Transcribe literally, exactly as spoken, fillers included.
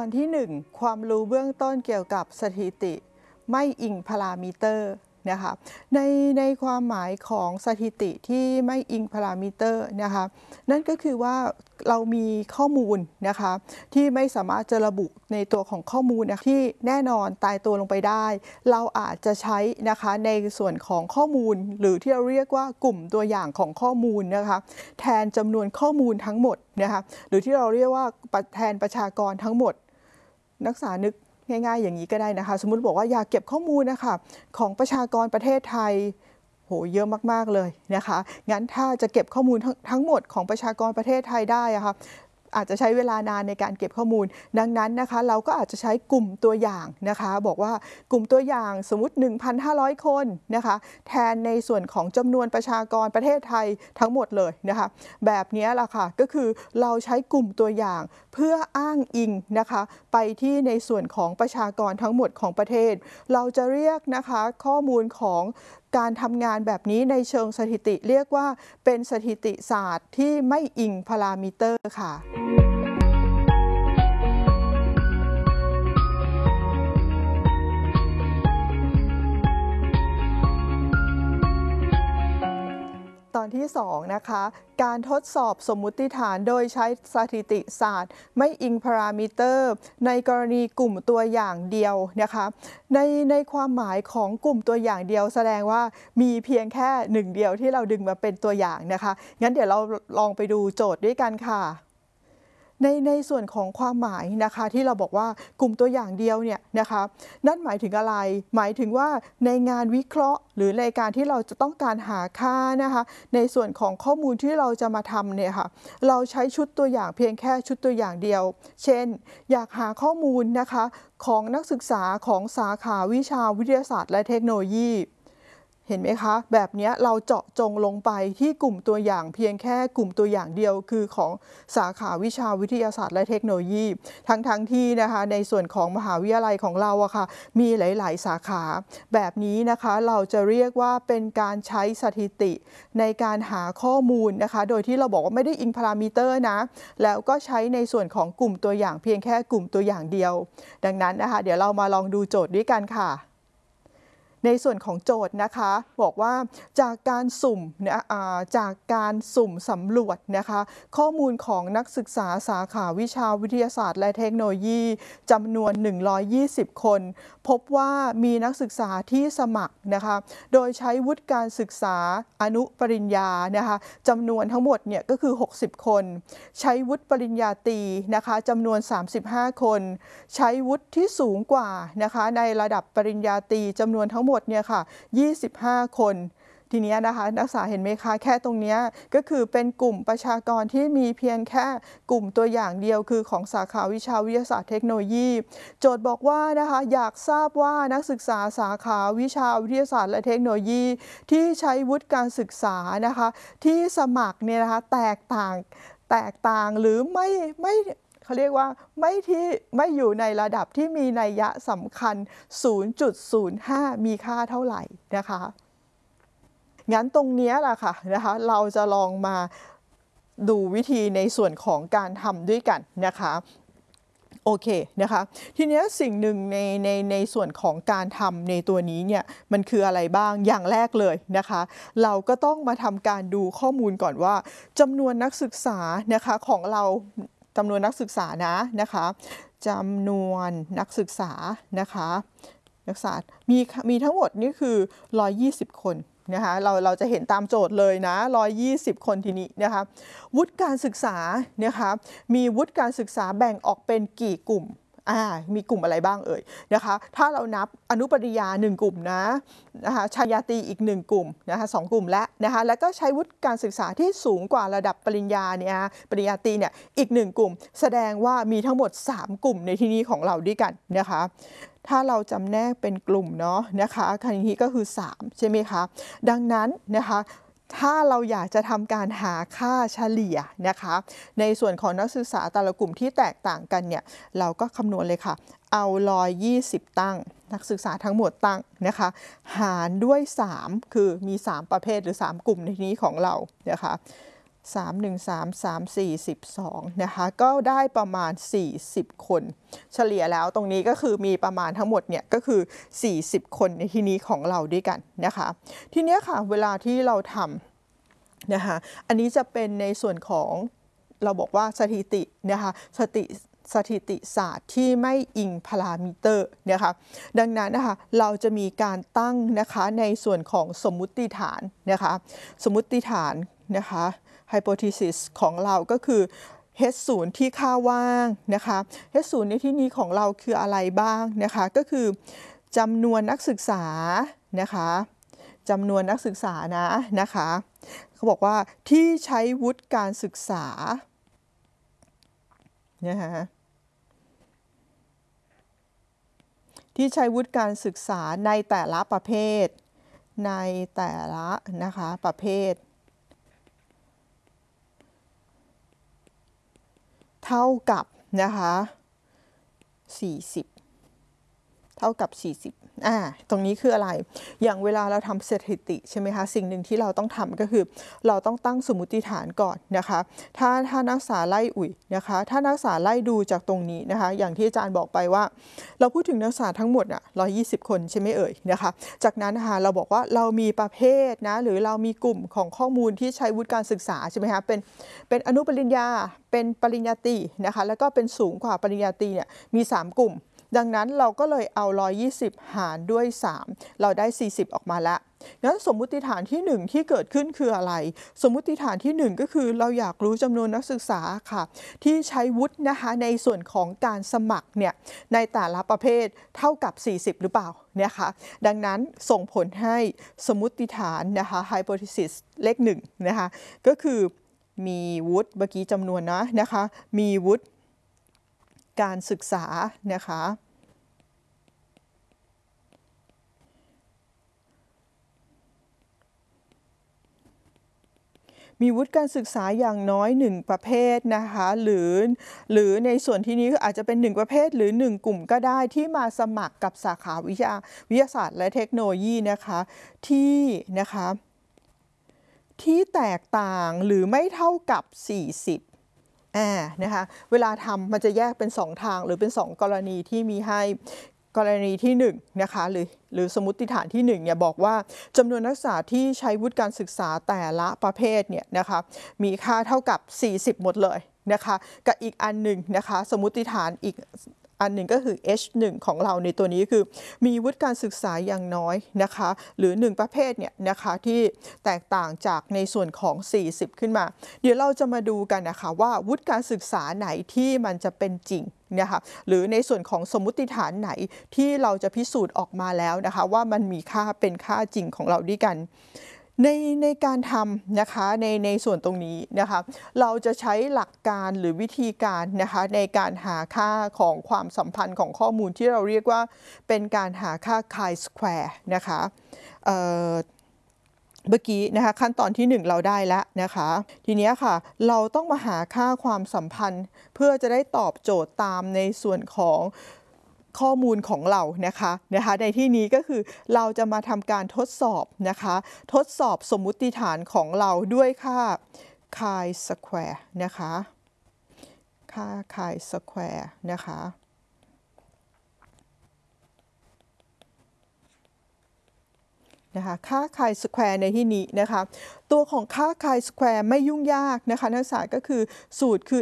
อนที่หนึ่งความรู้เบื้องต้นเกี่ยวกับสถิติไม่อิงพารามิเตอร์นะคะในในความหมายของสถิติที่ไม่อิงพารามิเตอร์นะคะนั่นก็คือว่าเรามีข้อมูลนะคะที่ไม่สามารถจะระบุในตัวของข้อมูลนะที่แน่นอนตายตัวลงไปได้เราอาจจะใช้นะคะในส่วนของข้อมูลหรือที่เราเรียกว่ากลุ่มตัวอย่างของข้อมูลนะคะแทนจำนวนข้อมูลทั้งหมดนะคะหรือที่เราเรียกว่าแทนประชากรทั้งหมดนักศึกษานึกง่ายๆอย่างนี้ก็ได้นะคะสมมุติบอกว่าอยากเก็บข้อมูลนะคะของประชากรประเทศไทยโหเยอะมากๆเลยนะคะงั้นถ้าจะเก็บข้อมูลทั้งทั้งหมดของประชากรประเทศไทยได้อะค่ะอาจจะใช้เวลานานในการเก็บข้อมูลดังนั้นนะคะเราก็อาจจะใช้กลุ่มตัวอย่างนะคะบอกว่ากลุ่มตัวอย่างสมมุติ หนึ่งพันห้าร้อย คนนะคะแทนในส่วนของจำนวนประชากรประเทศไทยทั้งหมดเลยนะคะแบบนี้ล่ะค่ะก็คือเราใช้กลุ่มตัวอย่างเพื่ออ้างอิงนะคะไปที่ในส่วนของประชากรทั้งหมดของประเทศเราจะเรียกนะคะข้อมูลของการทำงานแบบนี้ในเชิงสถิติเรียกว่าเป็นสถิติศาสตร์ที่ไม่อิงพารามิเตอร์ค่ะตอนที่สองนะคะการทดสอบสมมุติฐานโดยใช้สถิติศาสตร์ไม่อิงพารามิเตอร์ในกรณีกลุ่มตัวอย่างเดียวนะคะในในความหมายของกลุ่มตัวอย่างเดียวแสดงว่ามีเพียงแค่หนึ่งเดียวที่เราดึงมาเป็นตัวอย่างนะคะงั้นเดี๋ยวเราลองไปดูโจทย์ด้วยกันค่ะในในส่วนของความหมายนะคะที่เราบอกว่ากลุ่มตัวอย่างเดียวเนี่ยนะคะนั่นหมายถึงอะไรหมายถึงว่าในงานวิเคราะห์หรือในการที่เราจะต้องการหาค่านะคะในส่วนของข้อมูลที่เราจะมาทำเนี่ยค่ะเราใช้ชุดตัวอย่างเพียงแค่ชุดตัวอย่างเดียวเช่นอยากหาข้อมูลนะคะของนักศึกษาของสาขาวิชาวิทยาศาสตร์และเทคโนโลยีเห็นไหมคะแบบนี้เราเจาะจงลงไปที่กลุ่มตัวอย่างเพียงแค่กลุ่มตัวอย่างเดียวคือของสาขาวิชาวิทยาศาสตร์และเทคโนโลยีทั้งๆ ท, ที่นะคะในส่วนของมหาวิทยาลัยของเราอะค่ะมีหลายๆสาขาแบบนี้นะคะเราจะเรียกว่าเป็นการใช้สถิติในการหาข้อมูลนะคะโดยที่เราบอกว่าไม่ได้อิงพารามิเตอร์นะแล้วก็ใช้ในส่วนของกลุ่มตัวอย่างเพียงแค่กลุ่มตัวอย่างเดียวดังนั้นนะคะเดี๋ยวเรามาลองดูโจทย์ด้วยกันค่ะในส่วนของโจทย์นะคะบอกว่าจากการสุ่มนะจากการสุ่มสำรวจนะคะข้อมูลของนักศึกษาสาขาวิชาวิทยาศาสตร์และเทคโนโลยีจำนวนหนึ่งร้อยยี่สิบคนพบว่ามีนักศึกษาที่สมัครนะคะโดยใช้วุฒิการศึกษาอนุปริญญานะคะจำนวนทั้งหมดเนี่ยก็คือหกสิบคนใช้วุฒิปริญญาตรีนะคะจำนวนสามสิบห้าคนใช้วุฒิที่สูงกว่านะคะในระดับปริญญาตรีจำนวนทั้งหมดเนี่ยค่ะยี่สิบห้าคนทีนี้นะคะนักศึกษาเห็นไหมคะแค่ตรงนี้ก็คือเป็นกลุ่มประชากรที่มีเพียงแค่กลุ่มตัวอย่างเดียวคือของสาขาวิชาวิทยาศาสตร์เทคโนโลยีโจทย์บอกว่านะคะอยากทราบว่านักศึกษาสาขาวิชาวิทยาศาสตร์และเทคโนโลยีที่ใช้วุฒิการศึกษานะคะที่สมัครเนี่ยนะคะแตกต่างแตกต่างหรือไม่ไม่เขาเรียกว่าไม่ที่ไม่อยู่ในระดับที่มีนัยยะสำคัญ ศูนย์จุดศูนย์ห้า มีค่าเท่าไหร่นะคะงั้นตรงนี้แหละค่ะนะคะเราจะลองมาดูวิธีในส่วนของการทำด้วยกันนะคะโอเคนะคะทีนี้สิ่งหนึ่งในในในส่วนของการทำในตัวนี้เนี่ยมันคืออะไรบ้างอย่างแรกเลยนะคะเราก็ต้องมาทำการดูข้อมูลก่อนว่าจำนวนนักศึกษานะคะของเราจำนวนนักศึกษานะนะคะจำนวนนักศึกษานะคะนักศึกษามีมีทั้งหมดนี่คือหนึ่งร้อยยี่สิบคนนะคะเราเราจะเห็นตามโจทย์เลยนะหนึ่งร้อยยี่สิบคนทีนี้นะคะวุฒิการศึกษานะคะมีวุฒิการศึกษาแบ่งออกเป็นกี่กลุ่มอ่ามีกลุ่มอะไรบ้างเอ่ยนะคะถ้าเรานับอนุปริญญาหนึ่งกลุ่มนะนะคะชายาตรีอีกหนึ่งกลุ่มนะคะสองกลุ่มและนะคะแล้วก็ใช้วุฒิการศึกษาที่สูงกว่าระดับปริญญาเนี่ยปริญญาตรีเนี่ยอีกหนึ่งกลุ่มแสดงว่ามีทั้งหมดสามกลุ่มในที่นี้ของเราด้วยกันนะคะถ้าเราจำแนกเป็นกลุ่มเนาะนะคะครั้งนี้ก็คือสามใช่ไหมคะดังนั้นนะคะถ้าเราอยากจะทำการหาค่าเฉลี่ยนะคะในส่วนของนักศึกษาแต่ละกลุ่มที่แตกต่างกันเนี่ยเราก็คำนวณเลยค่ะเอาหนึ่งร้อยยี่สิบตั้งนักศึกษาทั้งหมดตั้งนะคะหารด้วยสามคือมีสามประเภทหรือสามกลุ่มในที่นี้ของเรานะคะสาม หนึ่ง สาม สาม สี่ สิบสองนะคะก็ได้ประมาณสี่สิบคนเฉลี่ยแล้วตรงนี้ก็คือมีประมาณทั้งหมดเนี่ยก็คือสี่สิบคนในที่นี้ของเราด้วยกันนะคะทีนี้ค่ะเวลาที่เราทำนะคะอันนี้จะเป็นในส่วนของเราบอกว่าสถิตินะคะสถิติสถิติศาสตร์ที่ไม่อิงพารามิเตอร์นะคะดังนั้นนะคะเราจะมีการตั้งนะคะในส่วนของสมมุติฐานนะคะสมมุติฐานนะคะ hypothesis ของเราก็คือ H ศูนย์ที่ค่าว่างนะคะ H ศูนย์ในที่นี้ของเราคืออะไรบ้างนะคะก็คือจำนวนนักศึกษานะคะจำนวนนักศึกษานะนะคะเขาบอกว่าที่ใช้วุฒิการศึกษานะคะที่ใช้วุฒิการศึกษาในแต่ละประเภทในแต่ละนะคะประเภทเท่ากับนะคะสี่สิบเท่ากับสี่สิบอ่าตรงนี้คืออะไรอย่างเวลาเราทำสถิติใช่ไหมคะสิ่งหนึ่งที่เราต้องทำก็คือเราต้องตั้งสมมุติฐานก่อนนะคะถ้าถ้านักศึกษาไล่อุ่ยนะคะถ้านักศึกษาไล่ดูจากตรงนี้นะคะอย่างที่อาจารย์บอกไปว่าเราพูดถึงนักศึกษาทั้งหมดอ่ะหนึ่งร้อยยี่สิบคนใช่ไหมเอ่ยนะคะจากนั้นนะคะเราบอกว่าเรามีประเภทนะหรือเรามีกลุ่มของข้อมูลที่ใช้วุฒิการศึกษาใช่ไหมคะเป็นเป็นอนุปริญญาเป็นปริญญาตรีนะคะแล้วก็เป็นสูงกว่าปริญญาตรีเนี่ยมีสามกลุ่มดังนั้นเราก็เลยเอาหนึ่งร้อยยี่สิบหารด้วยสามเราได้สี่สิบออกมาแล้วงั้นสมมุติฐานที่หนึ่งที่เกิดขึ้นคืออะไรสมมุติฐานที่หนึ่งก็คือเราอยากรู้จำนวนนักศึกษาค่ะที่ใช้วุฒินะคะในส่วนของการสมัครเนี่ยในแต่ละประเภทเท่ากับสี่สิบหรือเปล่านะคะดังนั้นส่งผลให้สมมุติฐานนะคะ hypothesis เลขหนึ่งนะคะก็คือมีวุฒิเมื่อกี้จำนวนนะนะคะมีวุฒิการศึกษานะคะมีวุฒิการศึกษาอย่างน้อยหนึ่งประเภทนะคะหรือหรือในส่วนที่นี้อาจจะเป็นหนึ่งประเภทหรือหนึ่งกลุ่มก็ได้ที่มาสมัครกับสาขาวิทยาวิทยาศาสตร์และเทคโนโลยีนะคะที่นะคะที่แตกต่างหรือไม่เท่ากับสี่สิบอ่านะคะเวลาทำมันจะแยกเป็นสองทางหรือเป็นสองกรณีที่มีให้กรณีที่หนึ่งนะคะหรือหรือสมมติฐานที่หนึ่งเนี่ยบอกว่าจำนวนนักศึกษาที่ใช้วุฒิการศึกษาแต่ละประเภทเนี่ยนะคะมีค่าเท่ากับสี่สิบหมดเลยนะคะกับอีกอันหนึ่งนะคะสมมติฐานอีกอันหนึ่งก็คือ H หนึ่ง ของเราในตัวนี้คือมีวุฒิการศึกษาอย่างน้อยนะคะหรือหนึ่งประเภทเนี่ยนะคะที่แตกต่างจากในส่วนของสี่สิบขึ้นมาเดี๋ยวเราจะมาดูกันนะคะว่าวุฒิการศึกษาไหนที่มันจะเป็นจริงนะคะหรือในส่วนของสมมุติฐานไหนที่เราจะพิสูจน์ออกมาแล้วนะคะว่ามันมีค่าเป็นค่าจริงของเราด้วยกันในในการทำนะคะในในส่วนตรงนี้นะคะเราจะใช้หลักการหรือวิธีการนะคะในการหาค่าของความสัมพันธ์ของข้อมูลที่เราเรียกว่าเป็นการหาค่า chi-square นะคะเอ่อเมื่อกี้นะคะขั้นตอนที่หนึ่งเราได้แล้วนะคะทีนี้ค่ะเราต้องมาหาค่าความสัมพันธ์เพื่อจะได้ตอบโจทย์ตามในส่วนของข้อมูลของเรานะคะนะคะในที่นี้ก็คือเราจะมาทำการทดสอบนะคะทดสอบสมมุติฐานของเราด้วยค่า chi-square นะคะค่า chi-square นะคะนะคะค่า chi-square ในที่นี้นะคะตัวของค่า chi-square ไม่ยุ่งยากนะคะนักศึกษาก็คือสูตรคือ